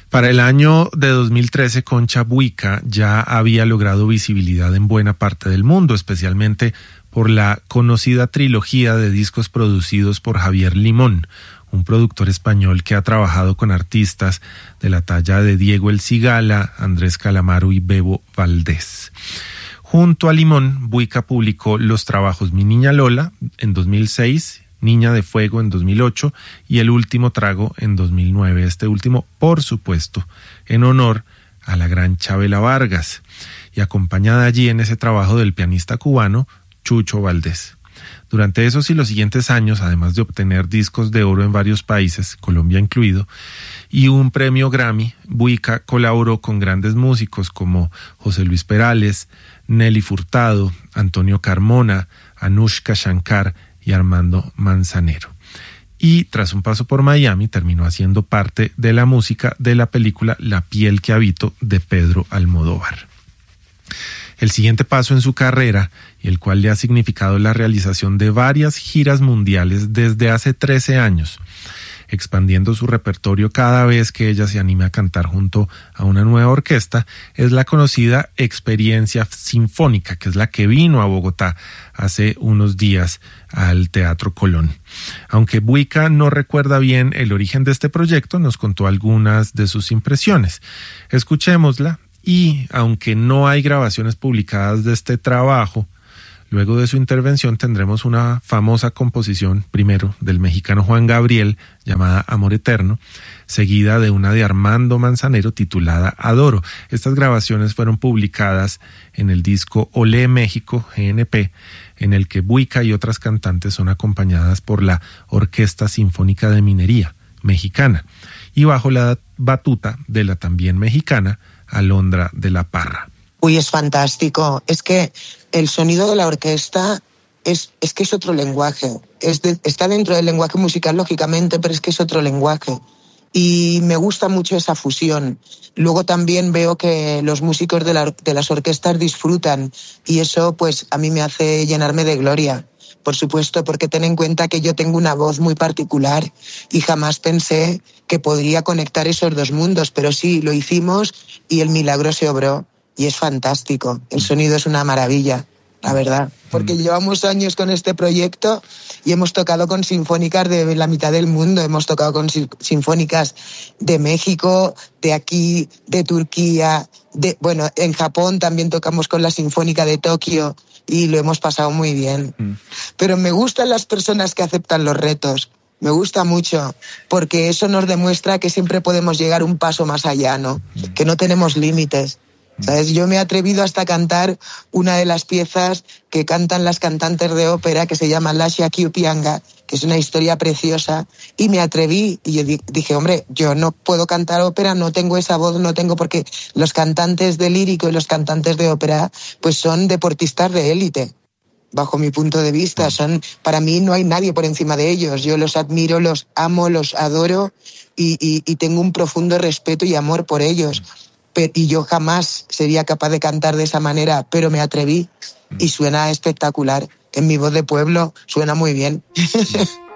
Para el año de 2013, Concha Buica ya había logrado visibilidad en buena parte del mundo, especialmente por la conocida trilogía de discos producidos por Javier Limón, un productor español que ha trabajado con artistas de la talla de Diego El Cigala, Andrés Calamaro y Bebo Valdés. Junto a Limón, Buica publicó los trabajos Mi Niña Lola en 2006, Niña de Fuego en 2008 y El Último Trago en 2009. Este último, por supuesto, en honor a la gran Chabela Vargas y acompañada allí en ese trabajo del pianista cubano Chucho Valdés. Durante esos y los siguientes años, además de obtener discos de oro en varios países, Colombia incluido, y un premio Grammy, Buica colaboró con grandes músicos como José Luis Perales, Nelly Furtado, Antonio Carmona, Anushka Shankar y Armando Manzanero. Y tras un paso por Miami, terminó haciendo parte de la música de la película La piel que habito de Pedro Almodóvar. El siguiente paso en su carrera, y el cual le ha significado la realización de varias giras mundiales desde hace 13 años, expandiendo su repertorio cada vez que ella se anime a cantar junto a una nueva orquesta, es la conocida Experiencia Sinfónica, que es la que vino a Bogotá hace unos días al Teatro Colón. Aunque Buica no recuerda bien el origen de este proyecto, nos contó algunas de sus impresiones. Escuchémosla. Y aunque no hay grabaciones publicadas de este trabajo, luego de su intervención tendremos una famosa composición, primero del mexicano Juan Gabriel, llamada Amor Eterno, seguida de una de Armando Manzanero titulada Adoro. Estas grabaciones fueron publicadas en el disco Olé México, GNP, en el que Buica y otras cantantes son acompañadas por la Orquesta Sinfónica de Minería Mexicana y bajo la batuta de la también mexicana Alondra de la Parra. Uy, es fantástico. Es que el sonido de la orquesta es que es otro lenguaje. Está dentro del lenguaje musical, lógicamente, pero es que es otro lenguaje. Y me gusta mucho esa fusión. Luego también veo que los músicos de las orquestas disfrutan y eso pues a mí me hace llenarme de gloria. Por supuesto, porque ten en cuenta que yo tengo una voz muy particular y jamás pensé que podría conectar esos dos mundos, pero sí, lo hicimos y el milagro se obró y es fantástico. El sonido es una maravilla, la verdad. Porque llevamos años con este proyecto y hemos tocado con sinfónicas de la mitad del mundo, hemos tocado con sinfónicas de México, de aquí, de Turquía, en Japón también tocamos con la Sinfónica de Tokio y lo hemos pasado muy bien. Pero me gustan las personas que aceptan los retos, me gusta mucho, porque eso nos demuestra que siempre podemos llegar un paso más allá, ¿no? Que no tenemos límites. ¿Sabes? Yo me he atrevido hasta a cantar una de las piezas que cantan las cantantes de ópera, que se llama Lascia Chiupianga, que es una historia preciosa, y me atreví, y yo dije, hombre, yo no puedo cantar ópera, no tengo esa voz, no tengo, porque los cantantes de lírico y los cantantes de ópera, pues son deportistas de élite, bajo mi punto de vista, para mí no hay nadie por encima de ellos, yo los admiro, los amo, los adoro, y tengo un profundo respeto y amor por ellos. Y yo jamás sería capaz de cantar de esa manera, pero me atreví y suena espectacular. En mi voz de pueblo suena muy bien.